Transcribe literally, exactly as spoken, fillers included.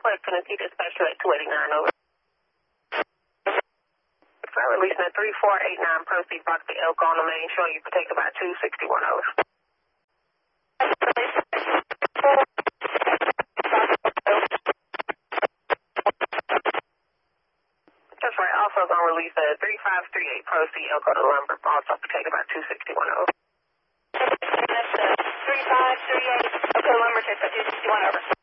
Northwest Tennessee Dispatch at two eighty-nine, over. I releasing at three four eight nine, proceed box the Elk on the main, showing you protect about two sixty-one, over. That's right, also going to release at three five three eight, proceed Elk on the lumber, also protect about two sixty-one, over. That's uh, three five three eight, okay, lumber, take about two sixty-one, over.